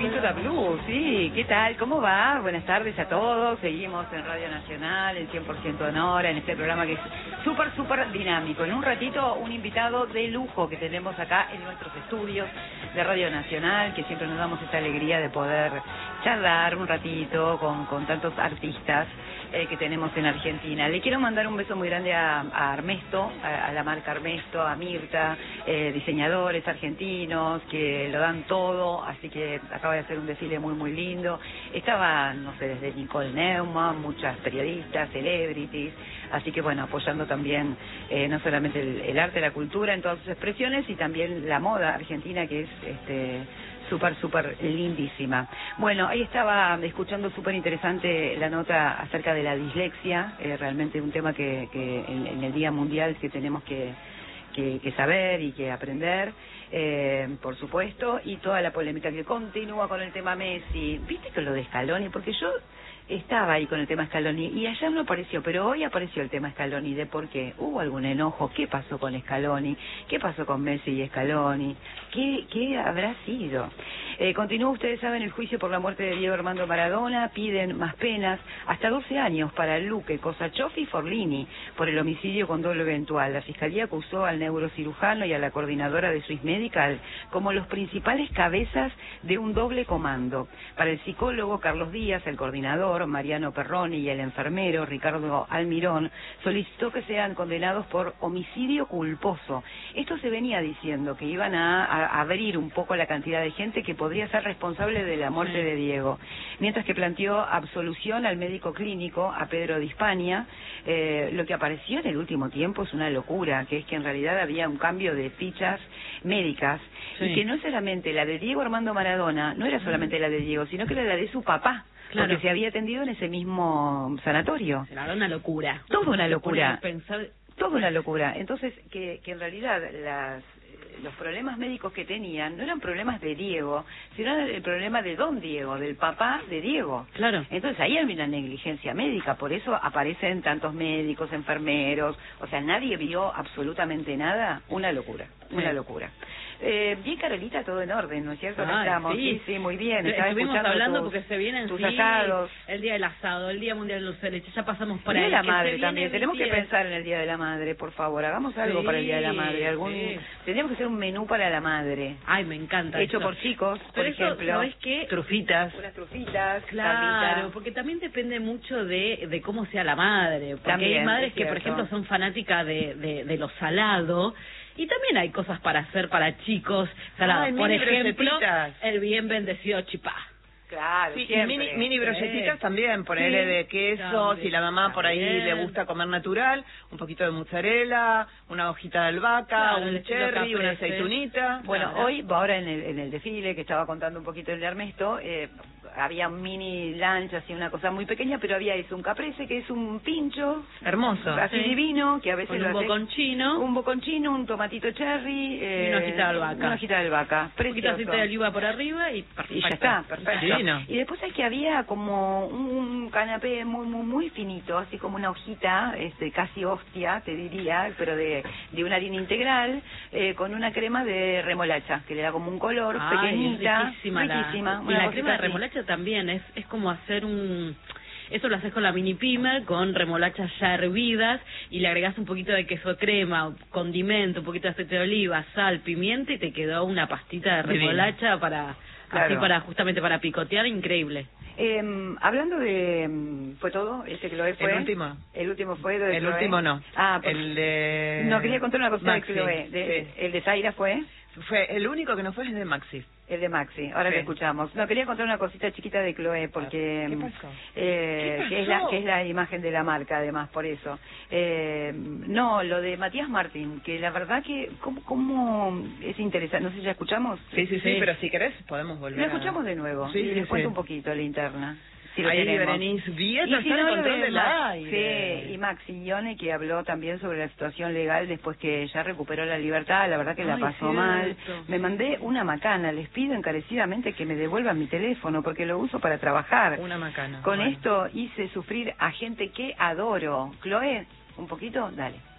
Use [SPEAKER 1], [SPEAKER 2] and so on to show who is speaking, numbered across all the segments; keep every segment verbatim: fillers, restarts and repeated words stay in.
[SPEAKER 1] Cintura Blue, sí, ¿qué tal? ¿Cómo va? Buenas tardes a todos, seguimos en Radio Nacional, en cien por ciento Honora, en este programa que es súper, súper dinámico. En un ratito, un invitado de lujo que tenemos acá en nuestros estudios de Radio Nacional, que siempre nos damos esta alegría de poder charlar un ratito con, con tantos artistas eh, que tenemos en Argentina. Le quiero mandar un beso muy grande a, a Armesto, a, a la marca Armesto, a Mirta, eh, diseñadores argentinos que lo dan todo, así que acaba de hacer un desfile muy muy lindo. Estaba, no sé, desde Nicole Neumann, muchas periodistas, celebrities, así que bueno, apoyando también eh, no solamente el, el arte, la cultura en todas sus expresiones, y también la moda argentina, que es este súper, súper lindísima. Bueno, ahí estaba escuchando súper interesante la nota acerca de la dislexia, eh, realmente un tema que, que en, en el Día Mundial que tenemos que, que, que saber y que aprender, eh, por supuesto, y toda la polémica que continúa con el tema Messi. ¿Viste con lo de Scaloni? Porque yo estaba ahí con el tema Scaloni y ayer no apareció, pero hoy apareció el tema Scaloni. ¿De por qué? ¿Hubo algún enojo? ¿Qué pasó con Scaloni? ¿Qué pasó con Messi y Scaloni? ¿Qué, qué habrá sido? Eh, continúa, ustedes saben, el juicio por la muerte de Diego Armando Maradona. Piden más penas, hasta doce años para Luque, Cosachov y Forlini por el homicidio con dolo eventual. La Fiscalía acusó al neurocirujano y a la coordinadora de Swiss Medical como los principales cabezas de un doble comando. Para el psicólogo Carlos Díaz, el coordinador Mariano Perroni, y el enfermero Ricardo Almirón, solicitó que sean condenados por homicidio culposo. Esto se venía diciendo, que iban a, a abrir un poco la cantidad de gente que podría ser responsable de la muerte de Diego, mientras que planteó absolución al médico clínico, a Pedro Di Spagna. Eh, lo que apareció en el último tiempo es una locura, que es que en realidad había un cambio de fichas médicas, sí, y que no solamente la de Diego Armando Maradona, no era solamente la de Diego, sino que era la de su papá. Claro. Porque se había atendido en ese mismo sanatorio.
[SPEAKER 2] Era una locura.
[SPEAKER 1] Todo una locura.
[SPEAKER 2] Pensar...
[SPEAKER 1] Todo una locura. Entonces, que, que en realidad las, los problemas médicos que tenían no eran problemas de Diego, sino era el problema de don Diego, del papá de Diego.
[SPEAKER 2] Claro.
[SPEAKER 1] Entonces ahí había una negligencia médica, por eso aparecen tantos médicos, enfermeros, o sea, nadie vio absolutamente nada. Una locura, una sí. locura. Eh, bien, Carolita, todo en orden, ¿no es cierto?
[SPEAKER 2] Ay,
[SPEAKER 1] estamos,
[SPEAKER 2] sí.
[SPEAKER 1] sí, sí, muy bien.
[SPEAKER 2] Estaba Estuvimos hablando tus, porque se vienen
[SPEAKER 1] tus
[SPEAKER 2] sí,
[SPEAKER 1] asados.
[SPEAKER 2] El Día del Asado, el Día Mundial del Dulce de Leche, ya pasamos por
[SPEAKER 1] ahí. El Día
[SPEAKER 2] ahí.
[SPEAKER 1] de la Madre también, tenemos que pensar en el Día de la Madre, por favor, hagamos algo sí, para el Día de la Madre. Algún, sí. Tendríamos que hacer un menú para la madre.
[SPEAKER 2] Ay, me encanta.
[SPEAKER 1] Hecho
[SPEAKER 2] eso.
[SPEAKER 1] por chicos,
[SPEAKER 2] Pero
[SPEAKER 1] por
[SPEAKER 2] eso,
[SPEAKER 1] ejemplo.
[SPEAKER 2] ¿sabes qué?
[SPEAKER 1] Trufitas. Unas trufitas.
[SPEAKER 2] Claro,
[SPEAKER 1] carnita.
[SPEAKER 2] porque también depende mucho de, de cómo sea la madre. Porque
[SPEAKER 1] también,
[SPEAKER 2] hay madres que, por ejemplo, son fanáticas de, de, de lo salado. Y también hay cosas para hacer para chicos salados. Por ejemplo, el bien bendecido chipá.
[SPEAKER 1] Claro,
[SPEAKER 3] sí,
[SPEAKER 1] siempre.
[SPEAKER 3] y mini, mini brochetitas sí. también, ponerle sí, de queso, también, si la mamá por ahí también. le gusta comer natural, un poquito de mozzarella, una hojita de albahaca, claro, un cherry, una aceitunita.
[SPEAKER 1] Bueno, claro. Hoy, ahora en el, en el desfile que estaba contando un poquito el de Ernesto, eh, había un mini lunch, así una cosa muy pequeña, pero había eso, un caprese, que es un pincho
[SPEAKER 3] hermoso,
[SPEAKER 1] así sí. divino, que a veces
[SPEAKER 2] con
[SPEAKER 1] lo
[SPEAKER 2] un
[SPEAKER 1] hace,
[SPEAKER 2] boconchino,
[SPEAKER 1] un boconchino, un tomatito cherry, eh,
[SPEAKER 2] y una hojita de albahaca,
[SPEAKER 1] una hojita de albahaca,
[SPEAKER 2] un poquito de aceite de oliva por arriba y,
[SPEAKER 1] y ya está, perfecto.
[SPEAKER 3] Sí, no.
[SPEAKER 1] Y después es que había como un canapé muy muy muy finito, así como una hojita, este, casi hostia, te diría, pero de, de una harina integral, eh, con una crema de remolacha, que le da como un color. Ay, pequeñita,
[SPEAKER 2] riquísima,
[SPEAKER 1] riquísima.
[SPEAKER 2] La, y la crema de remolacha también es es como hacer un... Eso lo haces con la mini pimer, con remolachas ya hervidas, y le agregás un poquito de queso crema, condimento, un poquito de aceite de oliva, sal, pimienta, y te quedó una pastita de remolacha Divino. para claro. así para justamente para picotear, increíble.
[SPEAKER 1] Eh, hablando de... ¿Fue todo? ¿Ese Chloé fue?
[SPEAKER 3] El último.
[SPEAKER 1] El último fue de
[SPEAKER 3] El
[SPEAKER 1] Chloé.
[SPEAKER 3] último no.
[SPEAKER 1] Ah, pues,
[SPEAKER 3] el de...
[SPEAKER 1] No, quería contar una cosa
[SPEAKER 3] Maxi.
[SPEAKER 1] de Chloé. De,
[SPEAKER 3] sí.
[SPEAKER 1] ¿El de Zaira fue?
[SPEAKER 3] Fue el único que no fue es de Maxi.
[SPEAKER 1] El de Maxi, ahora sí. que escuchamos. No, quería contar una cosita chiquita de Chloé, porque...
[SPEAKER 3] ¿Qué pasó?
[SPEAKER 1] Eh,
[SPEAKER 3] ¿Qué pasó?
[SPEAKER 1] Que, es la, que es la imagen de la marca, además, por eso. Eh, no, lo de Matías Martín, que la verdad que... ¿Cómo, cómo es interesante? No sé si ya escuchamos.
[SPEAKER 3] Sí, sí, sí, sí, pero si querés podemos volver.
[SPEAKER 1] Lo escuchamos de nuevo.
[SPEAKER 3] Sí,
[SPEAKER 1] y
[SPEAKER 3] sí,
[SPEAKER 1] les cuento
[SPEAKER 3] sí.
[SPEAKER 1] un poquito la interna. Si lo
[SPEAKER 3] Ahí
[SPEAKER 1] tenemos.
[SPEAKER 3] Berenice Vieto
[SPEAKER 1] si
[SPEAKER 3] está
[SPEAKER 1] no,
[SPEAKER 3] en control del
[SPEAKER 1] Max,
[SPEAKER 3] aire.
[SPEAKER 1] Sí, y Maxione, que habló también sobre la situación legal después que ya recuperó la libertad, la verdad que la
[SPEAKER 2] Ay,
[SPEAKER 1] pasó
[SPEAKER 2] cierto.
[SPEAKER 1] mal. Me mandé una macana, les pido encarecidamente que me devuelvan mi teléfono porque lo uso para trabajar.
[SPEAKER 3] Una macana.
[SPEAKER 1] Con
[SPEAKER 3] bueno.
[SPEAKER 1] esto hice sufrir a gente que adoro. Chloé, un poquito, dale.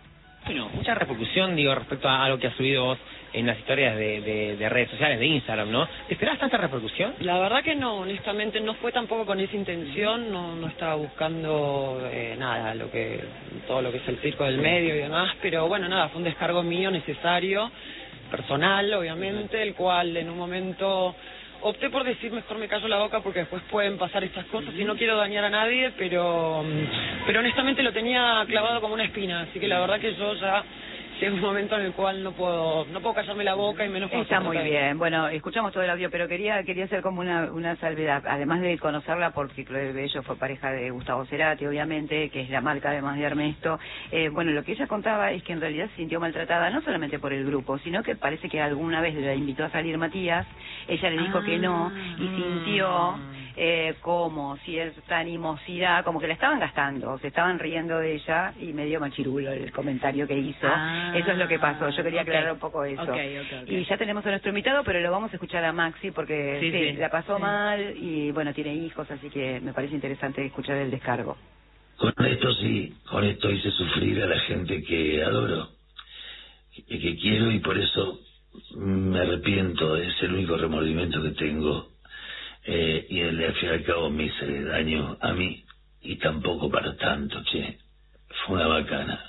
[SPEAKER 4] Bueno, mucha repercusión, digo, respecto a lo que has subido vos en las historias de, de, de redes sociales, de Instagram, ¿no? ¿Esperás tanta repercusión?
[SPEAKER 5] La verdad que no, honestamente no fue tampoco con esa intención, no no estaba buscando eh, nada, lo que todo lo que es el circo del medio y demás, pero bueno, nada, fue un descargo mío necesario, personal, obviamente, el cual en un momento opté por decir mejor me callo la boca porque después pueden pasar estas cosas y no quiero dañar a nadie, pero pero honestamente lo tenía clavado como una espina, así que la verdad que yo ya llega un momento en el cual no puedo no puedo callarme la boca y menos.
[SPEAKER 1] Está muy bien. Bueno, escuchamos todo el audio, pero quería quería hacer como una una salvedad, además de conocerla porque Chloe Bello fue pareja de Gustavo Cerati, obviamente, que es la marca además de Ernesto. Eh, bueno, lo que ella contaba es que en realidad se sintió maltratada no solamente por el grupo, sino que parece que alguna vez la invitó a salir Matías, ella le dijo ah, que no y sintió eh, como cierta animosidad, como que la estaban gastando, se estaban riendo de ella y medio machirulo el comentario que hizo. Ah. Eso es lo que pasó, yo quería okay. aclarar un poco eso. Okay, okay, okay. Y ya tenemos a nuestro invitado, pero lo vamos a escuchar a Maxi porque sí, sí, sí, la pasó sí. mal y bueno, tiene hijos, así que me parece interesante escuchar el descargo.
[SPEAKER 6] Con esto sí, con esto hice sufrir a la gente que adoro, que, que quiero y por eso me arrepiento, es el único remordimiento que tengo. Eh, y al fin y al cabo me hice daño a mí y tampoco para tanto, che, fue una bacana.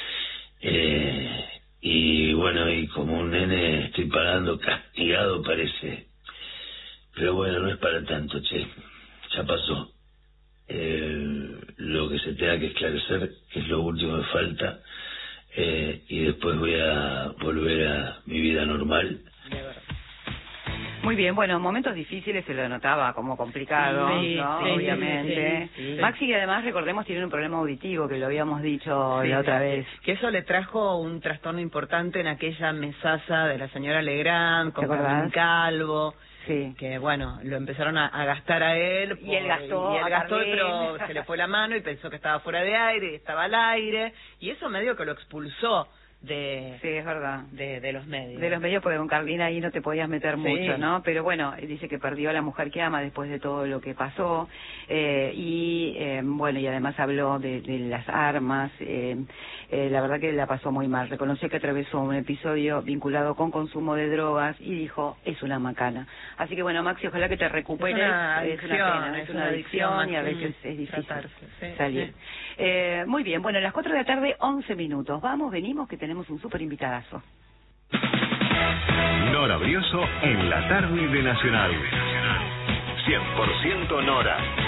[SPEAKER 6] Eh, y bueno, y como un nene estoy pagando castigado parece, pero bueno, no es para tanto, che, ya pasó. Eh, lo que se tenga que esclarecer, que es lo último que falta, eh, y después voy a volver a mi vida normal.
[SPEAKER 1] Muy bien, bueno, momentos difíciles se lo notaba como complicado, sí, ¿no? Sí, obviamente. Sí, sí. Maxi, además, recordemos, tiene un problema auditivo, que lo habíamos dicho sí, la otra vez.
[SPEAKER 3] Que eso le trajo un trastorno importante en aquella mesaza de la señora Legrand, con Carmen Calvo. Sí. Que bueno, lo empezaron a, a gastar a él. Por,
[SPEAKER 1] y él gastó,
[SPEAKER 3] y él gastó pero se le fue la mano y pensó que estaba fuera de aire, y estaba al aire. Y eso medio que lo expulsó. De,
[SPEAKER 1] sí, es verdad.
[SPEAKER 3] De, de los medios.
[SPEAKER 1] De los medios, porque con Carlina ahí no te podías meter sí. mucho, ¿no? Pero bueno, dice que perdió a la mujer que ama después de todo lo que pasó. Eh, y eh, bueno, y además habló de, de las armas. Eh, eh, la verdad que la pasó muy mal. Reconoció que atravesó un episodio vinculado con consumo de drogas y dijo, es una macana. Así que bueno, Maxi, ojalá que te recuperes.
[SPEAKER 3] Es una adicción,
[SPEAKER 1] es una, pena, es una adicción, adicción y a veces es difícil tratarse, sí, salir. Sí. Eh, muy bien, bueno, a las cuatro de la tarde, once minutos. Vamos, venimos, que tenemos un súper invitadazo.
[SPEAKER 7] Nora Brioso en la tarde de Nacional. cien por ciento Nora.